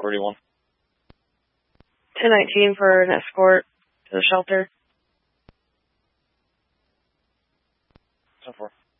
Where do you want? 1019 for an escort to the shelter. 10-4.